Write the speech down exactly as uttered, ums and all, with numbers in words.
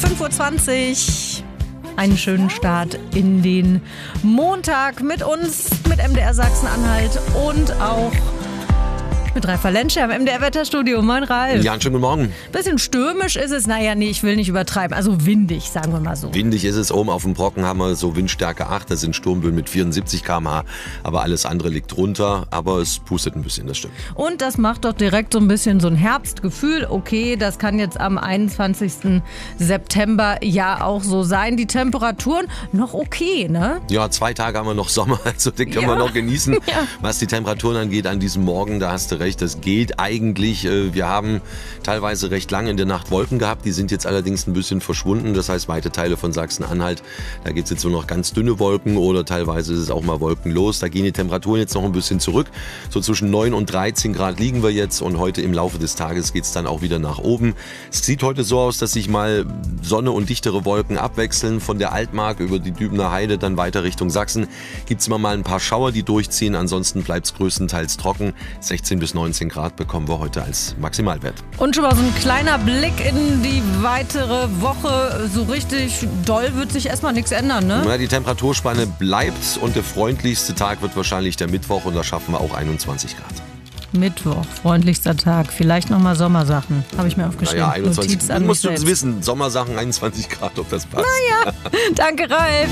fünf Uhr zwanzig. Einen schönen Start in den Montag mit uns, mit M D R Sachsen-Anhalt und auch mit Ralf Valenscher im M D R-Wetterstudio. Moin Ralf. Ja, einen schönen guten Morgen. Bisschen stürmisch ist es, naja, nee, ich will nicht übertreiben. Also windig, sagen wir mal so. Windig ist es, oben auf dem Brocken haben wir so Windstärke acht, das sind Sturmböen mit vierundsiebzig Kilometer pro Stunde, aber alles andere liegt drunter, aber es pustet ein bisschen, das stimmt. Und das macht doch direkt so ein bisschen so ein Herbstgefühl. Okay, das kann jetzt am einundzwanzigsten September ja auch so sein. Die Temperaturen noch okay, ne? Ja, zwei Tage haben wir noch Sommer, also den können Ja. wir noch genießen. Ja. Was die Temperaturen angeht an diesem Morgen, da hast du recht, das geht eigentlich. Wir haben teilweise recht lange in der Nacht Wolken gehabt, die sind jetzt allerdings ein bisschen verschwunden. Das heißt, weite Teile von Sachsen-Anhalt, da gibt es jetzt nur noch ganz dünne Wolken oder teilweise ist es auch mal wolkenlos. Da gehen die Temperaturen jetzt noch ein bisschen zurück. So zwischen neun und dreizehn Grad liegen wir jetzt und heute im Laufe des Tages geht es dann auch wieder nach oben. Es sieht heute so aus, dass sich mal Sonne und dichtere Wolken abwechseln. Von der Altmark über die Dübener Heide dann weiter Richtung Sachsen gibt es immer mal ein paar Schauer, die durchziehen. Ansonsten bleibt es größtenteils trocken. sechzehn bis neunzehn Grad bekommen wir heute als Maximalwert. Und schon mal so ein kleiner Blick in die weitere Woche. So richtig doll wird sich erstmal nichts ändern, ne? Ja, die Temperaturspanne bleibt und der freundlichste Tag wird wahrscheinlich der Mittwoch und da schaffen wir auch einundzwanzig Grad. Mittwoch, freundlichster Tag. Vielleicht nochmal Sommersachen. Habe ich mir aufgeschrieben. Naja, einundzwanzig. Notiz Du an musst mich uns selbst. wissen, Sommersachen einundzwanzig Grad, ob das passt. Danke, Ralf.